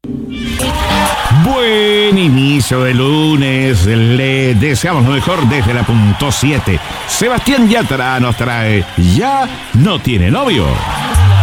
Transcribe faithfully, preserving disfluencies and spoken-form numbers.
Buen inicio de lunes, le deseamos lo mejor desde la punto siete. Sebastián Yatra nos trae Ya no tiene novio.